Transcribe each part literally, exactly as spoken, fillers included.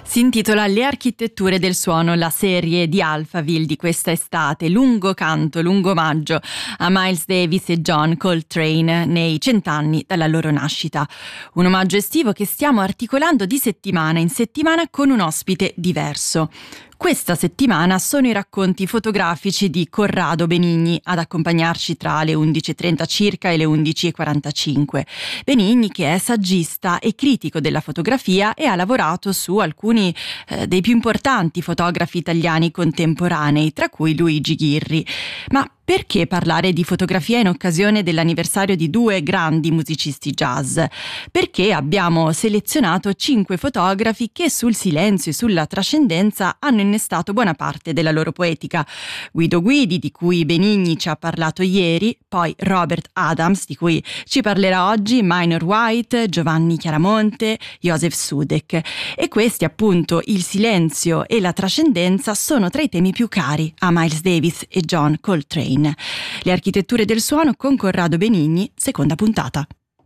Si intitola Le architetture del suono, la serie di Alphaville di questa estate, lungo canto, lungo omaggio a Miles Davis e John Coltrane nei cent'anni dalla loro nascita. Un omaggio estivo che stiamo articolando di settimana in settimana con un ospite diverso. Questa settimana sono i racconti fotografici di Corrado Benigni ad accompagnarci tra le undici e trenta circa e le undici e quarantacinque. Benigni, che è saggista e critico della fotografia e ha lavorato su alcuni eh, dei più importanti fotografi italiani contemporanei, tra cui Luigi Ghirri. Ma perché parlare di fotografia in occasione dell'anniversario di due grandi musicisti jazz? Perché abbiamo selezionato cinque fotografi che sul silenzio e sulla trascendenza hanno innestato buona parte della loro poetica. Guido Guidi, di cui Benigni ci ha parlato ieri, poi Robert Adams, di cui ci parlerà oggi, Minor White, Giovanni Chiaramonte, Joseph Sudek. E questi, appunto, il silenzio e la trascendenza, sono tra i temi più cari a Miles Davis e John Coltrane. Le architetture del suono con Corrado Benigni, seconda puntata.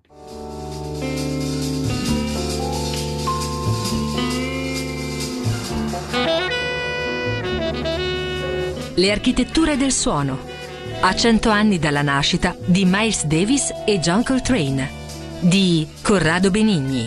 Le architetture del suono. A cento anni dalla nascita di Miles Davis e John Coltrane, di Corrado Benigni.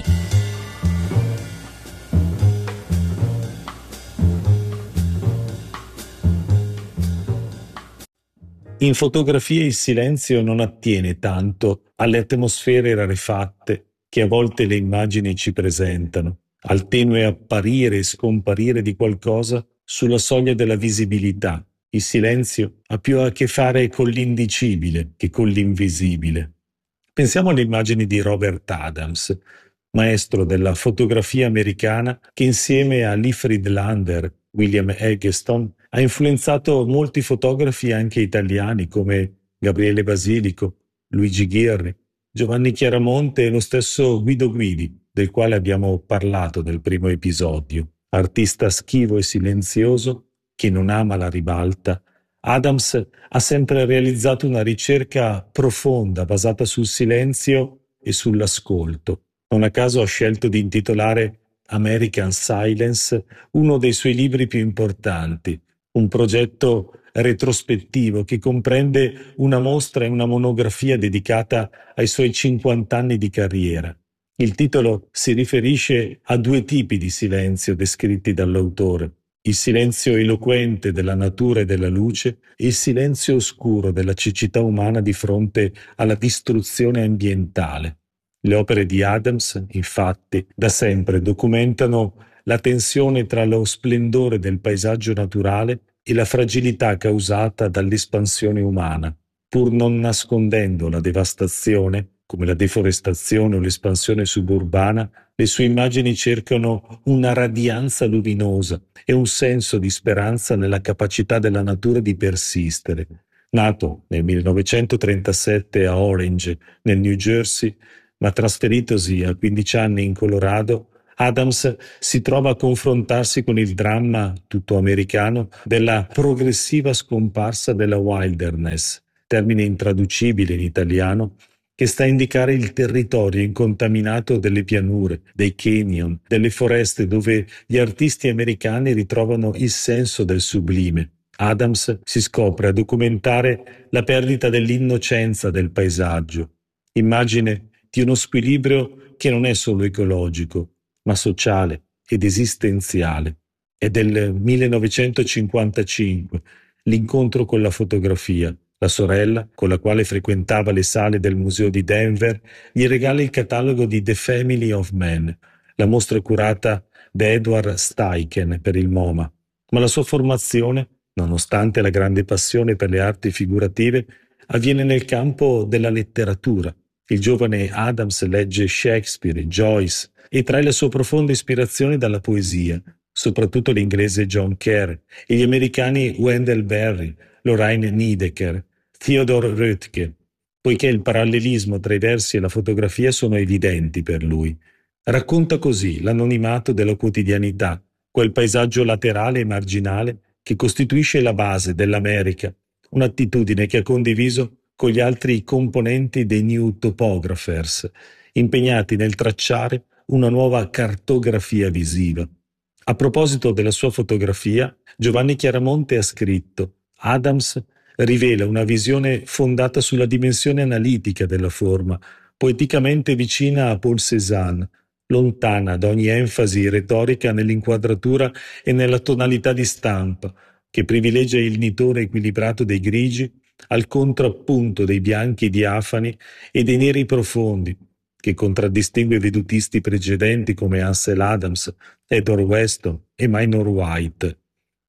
In fotografia il silenzio non attiene tanto alle atmosfere rarefatte che a volte le immagini ci presentano, al tenue apparire e scomparire di qualcosa sulla soglia della visibilità. Il silenzio ha più a che fare con l'indicibile che con l'invisibile. Pensiamo alle immagini di Robert Adams, maestro della fotografia americana che insieme a Lee Friedlander, William Eggleston, ha influenzato molti fotografi anche italiani come Gabriele Basilico, Luigi Ghirri, Giovanni Chiaramonte e lo stesso Guido Guidi, del quale abbiamo parlato nel primo episodio. Artista schivo e silenzioso, che non ama la ribalta, Adams ha sempre realizzato una ricerca profonda basata sul silenzio e sull'ascolto. Non a caso ha scelto di intitolare American Silence uno dei suoi libri più importanti, un progetto retrospettivo che comprende una mostra e una monografia dedicata ai suoi cinquanta anni di carriera. Il titolo si riferisce a due tipi di silenzio descritti dall'autore: il silenzio eloquente della natura e della luce e il silenzio oscuro della cecità umana di fronte alla distruzione ambientale. Le opere di Adams, infatti, da sempre documentano la tensione tra lo splendore del paesaggio naturale e la fragilità causata dall'espansione umana, pur non nascondendo la devastazione, come la deforestazione o l'espansione suburbana. Le sue immagini cercano una radianza luminosa e un senso di speranza nella capacità della natura di persistere. Nato nel millenovecentotrentasette a Orange, nel New Jersey, ma trasferitosi a quindici anni in Colorado, Adams si trova a confrontarsi con il dramma tutto americano della progressiva scomparsa della wilderness, termine intraducibile in italiano, che sta a indicare il territorio incontaminato delle pianure, dei canyon, delle foreste dove gli artisti americani ritrovano il senso del sublime. Adams si scopre a documentare la perdita dell'innocenza del paesaggio, immagine di uno squilibrio che non è solo ecologico, ma sociale ed esistenziale. È del millenovecentocinquantacinque, l'incontro con la fotografia. La sorella, con la quale frequentava le sale del museo di Denver, gli regala il catalogo di The Family of Man, la mostra curata da Edward Steichen per il MoMA. Ma la sua formazione, nonostante la grande passione per le arti figurative, avviene nel campo della letteratura. Il giovane Adams legge Shakespeare, Joyce e trae la sua profonda ispirazione dalla poesia, soprattutto l'inglese John Kerr e gli americani Wendell Berry, Lorraine Niedecker, Theodor Roethke, poiché il parallelismo tra i versi e la fotografia sono evidenti per lui. Racconta così l'anonimato della quotidianità, quel paesaggio laterale e marginale che costituisce la base dell'America, un'attitudine che ha condiviso con gli altri componenti dei New Topographers, impegnati nel tracciare una nuova cartografia visiva. A proposito della sua fotografia, Giovanni Chiaramonte ha scritto: Adams rivela una visione fondata sulla dimensione analitica della forma, poeticamente vicina a Paul Cézanne, lontana da ogni enfasi retorica nell'inquadratura e nella tonalità di stampa, che privilegia il nitore equilibrato dei grigi al contrappunto dei bianchi diafani e dei neri profondi, che contraddistingue vedutisti precedenti come Ansel Adams, Edward Weston e Minor White.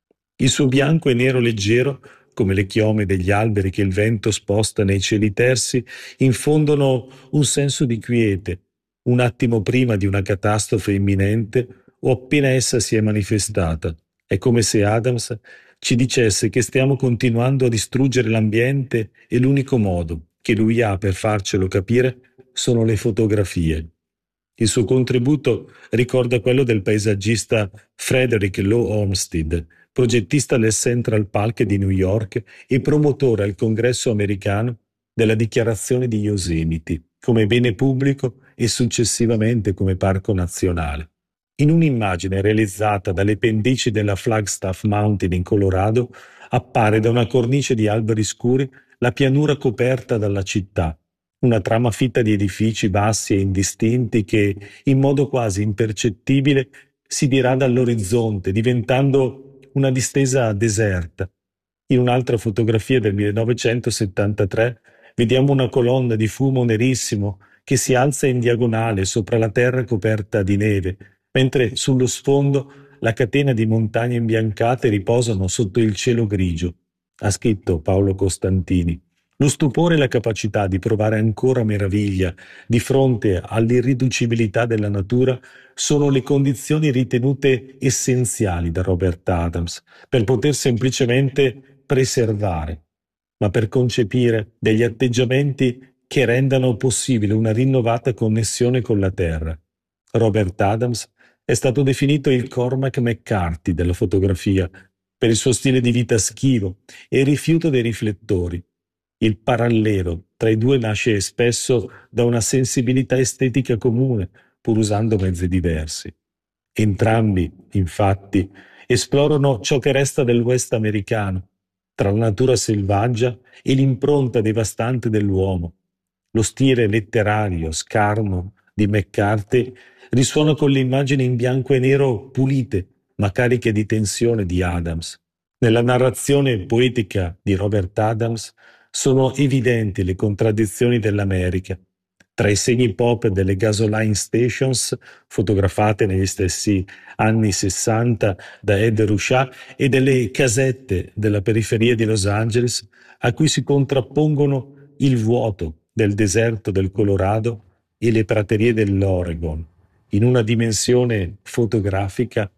Il suo bianco e nero leggero, come le chiome degli alberi che il vento sposta nei cieli tersi, infondono un senso di quiete, un attimo prima di una catastrofe imminente o appena essa si è manifestata. È come se Adams ci dicesse che stiamo continuando a distruggere l'ambiente e l'unico modo che lui ha per farcelo capire sono le fotografie. Il suo contributo ricorda quello del paesaggista Frederick Law Olmsted, progettista del Central Park di New York e promotore al Congresso americano della Dichiarazione di Yosemite come bene pubblico e successivamente come parco nazionale. In un'immagine realizzata dalle pendici della Flagstaff Mountain in Colorado, appare da una cornice di alberi scuri la pianura coperta dalla città, una trama fitta di edifici bassi e indistinti che, in modo quasi impercettibile, si dirada all'orizzonte, diventando una distesa deserta. In un'altra fotografia del millenovecentosettantatré vediamo una colonna di fumo nerissimo che si alza in diagonale sopra la terra coperta di neve, mentre sullo sfondo la catena di montagne imbiancate riposano sotto il cielo grigio. Ha scritto Paolo Costantini. Lo stupore e la capacità di provare ancora meraviglia di fronte all'irriducibilità della natura sono le condizioni ritenute essenziali da Robert Adams per poter semplicemente preservare, ma per concepire degli atteggiamenti che rendano possibile una rinnovata connessione con la terra. Robert Adams è stato definito il Cormac McCarthy della fotografia per il suo stile di vita schivo e il rifiuto dei riflettori. Il parallelo tra i due nasce spesso da una sensibilità estetica comune, pur usando mezzi diversi. Entrambi, infatti, esplorano ciò che resta del West americano, tra la natura selvaggia e l'impronta devastante dell'uomo. Lo stile letterario, scarno, di McCarthy risuona con le immagini in bianco e nero pulite, ma cariche di tensione di Adams. Nella narrazione poetica di Robert Adams sono evidenti le contraddizioni dell'America. Tra i segni pop delle gasoline stations, fotografate negli stessi anni sessanta da Ed Ruscha, e delle casette della periferia di Los Angeles, a cui si contrappongono il vuoto del deserto del Colorado e le praterie dell'Oregon, in una dimensione fotografica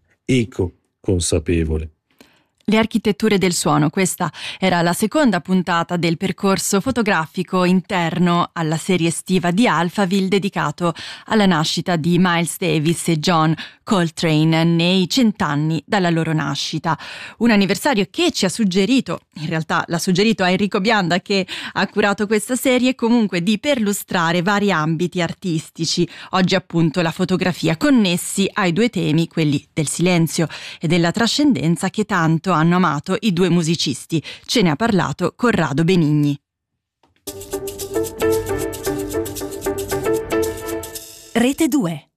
eco-consapevole. Le architetture del suono, questa era la seconda puntata del percorso fotografico interno alla serie estiva di Alphaville dedicato alla nascita di Miles Davis e John Coltrane nei cent'anni dalla loro nascita. Un anniversario che ci ha suggerito, in realtà l'ha suggerito a Enrico Bianda che ha curato questa serie, comunque di perlustrare vari ambiti artistici, oggi appunto la fotografia, connessi ai due temi, quelli del silenzio e della trascendenza che tanto hanno amato i due musicisti. Ce ne ha parlato Corrado Benigni. Rete due.